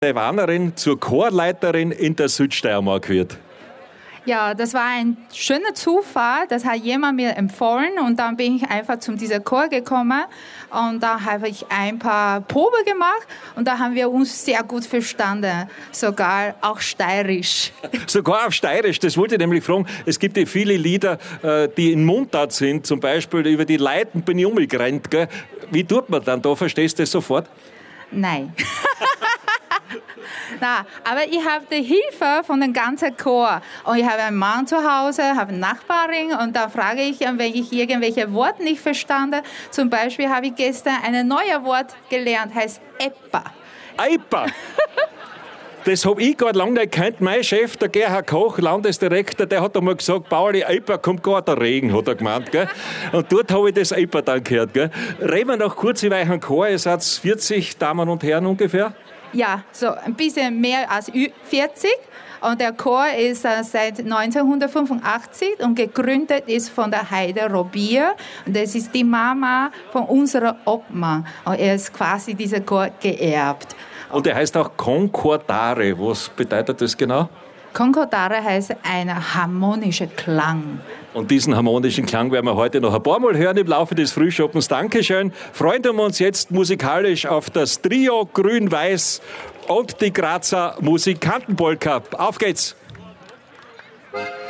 Taiwanerin zur Chorleiterin in der Südsteiermark wird? Ja, das war ein schöner Zufall. Das hat jemand mir empfohlen und dann bin ich einfach zu diesem Chor gekommen und da habe ich ein paar Proben gemacht und da haben wir uns sehr gut verstanden, sogar auch steirisch. Sogar auf Steirisch, das wollte ich nämlich fragen. Es gibt ja viele Lieder, die in Mundart sind, zum Beispiel über die Leiten bin ich umgerannt. Gell? Wie tut man dann da? Verstehst du das sofort? Nein. Na, aber ich habe die Hilfe von dem ganzen Chor. Und ich habe einen Mann zu Hause, habe eine Nachbarin und da frage ich, wenn ich irgendwelche Worte nicht verstanden. Zum Beispiel habe ich gestern ein neues Wort gelernt, heißt Epa. Epa! Das habe ich gerade lange nicht gekannt. Mein Chef, der Gerhard Koch, Landesdirektor, der hat einmal gesagt, Pauli, Epa, kommt gerade der Regen, hat er gemeint. Gell? Und dort habe ich das Epa dann gehört. Gell? Reden wir noch kurz über euren Chor. Ihr seid 40 Damen und Herren ungefähr? Ja, so ein bisschen mehr als 40. Und der Chor ist seit 1985 und gegründet ist von der Heide Robier. Und das ist die Mama von unserer Obmann. Und er ist quasi diesen Chor geerbt. Und der heißt auch Concordare. Was bedeutet das genau? Concordare heißt ein harmonischer Klang. Und diesen harmonischen Klang werden wir heute noch ein paar Mal hören im Laufe des Frühschoppens. Dankeschön. Freuen wir uns jetzt musikalisch auf das Trio Grün-Weiß und die Grazer Musikantenpolka. Auf geht's!